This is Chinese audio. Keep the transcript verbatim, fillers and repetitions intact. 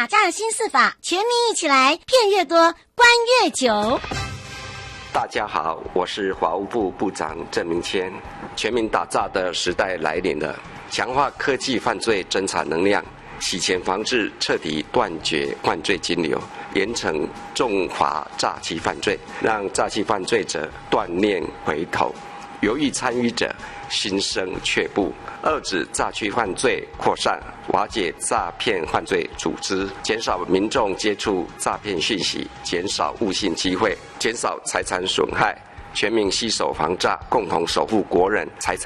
打诈新四法，全民一起来，骗越多，关越久。 大家好，我是法务部部长郑明谦。全民打诈的时代来临了，强化科技犯罪侦查能量，洗钱防治彻底断绝犯罪金流，严惩重罚诈欺犯罪，让诈欺犯罪者断念回头，犹豫参与者心生却步，遏止诈欺犯罪扩散，瓦解诈骗犯罪组织，减少民众接触诈骗讯息，减少误信机会，减少财产损害，全民携手防诈，共同守护国人财产。